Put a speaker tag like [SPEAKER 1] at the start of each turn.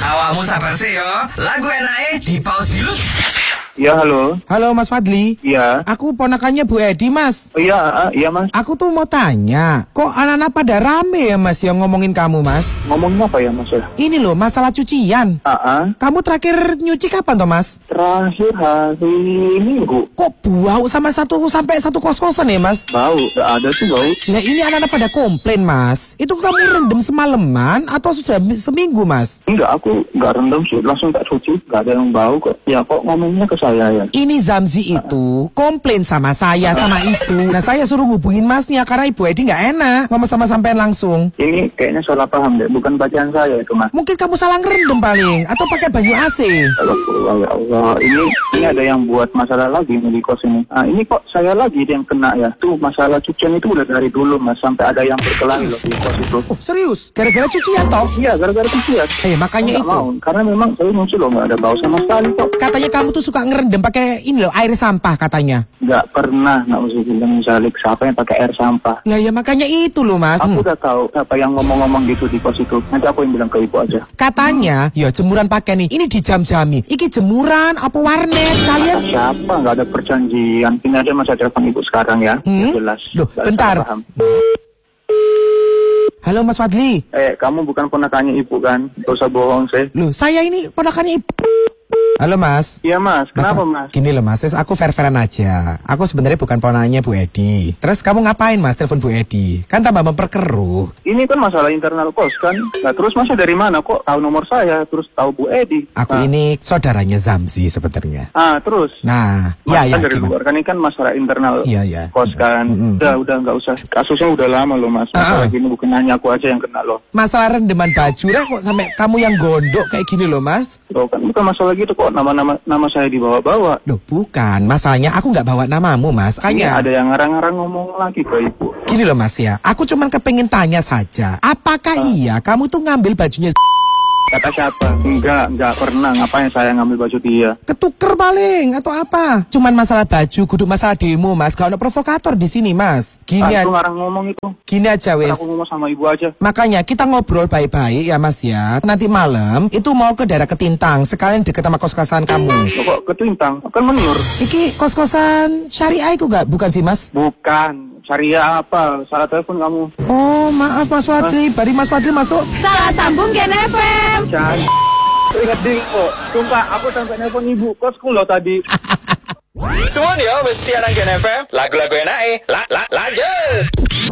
[SPEAKER 1] Awakmu sabar sih yo. Lagu enake di pause dulu.
[SPEAKER 2] Ya, halo.
[SPEAKER 3] Halo Mas Fadli.
[SPEAKER 2] Iya.
[SPEAKER 3] Aku ponakannya Bu Edi, Mas.
[SPEAKER 2] Oh, iya Mas.
[SPEAKER 3] Aku tuh mau tanya, kok anak-anak pada rame ya Mas yang ngomongin kamu, Mas?
[SPEAKER 2] Ngomongin apa ya Mas ya?
[SPEAKER 3] Ini loh, masalah cucian. Kamu terakhir nyuci kapan toh, Mas?
[SPEAKER 2] Terakhir hari Minggu.
[SPEAKER 3] Kok bau sampai satu kos-kosan ya, Mas?
[SPEAKER 2] Bau, gak ada sih bau.
[SPEAKER 3] Nah ini anak-anak pada komplain, Mas. Itu kamu rendam semalaman atau sudah seminggu, Mas?
[SPEAKER 2] Enggak, aku gak rendam sih, langsung tak cuci. Gak ada yang bau kok. Ya kok ngomongnya ke saya ya?
[SPEAKER 3] Ini Zamzi itu komplain sama saya, sama ibu. Nah saya suruh hubungin masnya karena ibu Edi gak enak ngomong sama sampean langsung.
[SPEAKER 2] Ini kayaknya salah paham deh, bukan bacaan saya itu Mas.
[SPEAKER 3] Mungkin kamu salah ngerendam paling, atau pakai baju AC.
[SPEAKER 2] Ya Allah, ini ada yang buat masalah lagi nih di kos ini. Ini kok saya lagi yang kena ya. Tuh masalah cucian itu udah dari dulu Mas, sampai ada yang berkelahi loh di kos itu.
[SPEAKER 3] Oh, serius? Gara-gara cucian toh?
[SPEAKER 2] Iya, gara-gara cucian.
[SPEAKER 3] Makanya itu.
[SPEAKER 2] Mau, karena memang saya nyuci loh, nggak ada bau sama sekali kok.
[SPEAKER 3] Katanya kamu tuh suka ngerendam pakai ini loh, air sampah katanya.
[SPEAKER 2] Nggak pernah, nggak usah bilang salik. Siapa yang pakai air sampah?
[SPEAKER 3] Lah ya makanya itu loh Mas.
[SPEAKER 2] Aku udah tahu siapa yang ngomong-ngomong gitu di pos itu. Nanti aku yang bilang ke ibu aja.
[SPEAKER 3] Katanya, ya jemuran pakai nih. Ini dijam-jami. Iki jemuran apa warnet kalian?
[SPEAKER 2] Siapa? Nggak ada perjanjian. Ini aja Mas, ada telepon ibu sekarang ya. Jelas.
[SPEAKER 3] Loh, bentar. Halo Mas Fadli.
[SPEAKER 2] Kamu bukan ponakannya ibu kan? Gak usah bohong sih.
[SPEAKER 3] Loh, saya ini ponakannya ibu. Halo Mas.
[SPEAKER 2] Iya Mas, kenapa Mas?
[SPEAKER 3] Gini loh Mas, aku fair-fairan aja. Aku sebenarnya bukan ponanya Bu Edi. Terus kamu ngapain Mas telepon Bu Edi? Kan tambah memperkeruh.
[SPEAKER 2] Ini kan masalah internal kos kan. Nah terus Mas dari mana kok tahu nomor saya? Terus tahu Bu Edi?
[SPEAKER 3] Aku ini saudaranya Zamzi sebenarnya.
[SPEAKER 2] Terus?
[SPEAKER 3] Nah,
[SPEAKER 2] kan dari luar kan ini kan masalah internal kos kan. Udah nggak usah. Kasusnya udah lama loh Mas. Masalah gini bukan hanya aku aja yang kena loh.
[SPEAKER 3] Masalah rendeman baju kok sampai kamu yang gondok kayak gini loh Mas.
[SPEAKER 2] Loh kan bukan masalah gitu kok, nama saya dibawa-bawa.
[SPEAKER 3] Loh bukan, masalahnya aku nggak bawa namamu Mas.
[SPEAKER 2] Kayaknya ada yang ngarang-ngarang ngomong lagi ke ibu.
[SPEAKER 3] Gini loh Mas ya, aku cuman kepengen tanya saja, apakah iya kamu tuh ngambil bajunya
[SPEAKER 2] Kata siapa? Enggak pernah. Ngapain saya ngambil baju dia?
[SPEAKER 3] Ketuker paling atau apa? Cuman masalah baju, kudu masalah demo Mas. Gak ada provokator di sini Mas. Gini
[SPEAKER 2] aku ngarang ngomong itu.
[SPEAKER 3] Gini aja wes.
[SPEAKER 2] Aku ngomong sama ibu aja.
[SPEAKER 3] Makanya kita ngobrol baik-baik ya Mas ya. Nanti malam itu mau ke daerah Ketintang, sekalian deket sama kos-kosan kamu.
[SPEAKER 2] Kok Ketintang? Kan Menur.
[SPEAKER 3] Iki kos-kosan syariah itu gak? Bukan sih Mas?
[SPEAKER 2] Bukan. Syariah apa? Salah telepon kamu.
[SPEAKER 3] Oh maaf Mas Fadli. Bari Mas Fadli masuk.
[SPEAKER 4] Salah sambung Gen FM.
[SPEAKER 2] Ingat ding kok. Sumpah aku sampai nelpon ibu kosku loh tadi.
[SPEAKER 1] Semua dia mesti anak Gen FM. Lagu-lagu enake. Lanjut.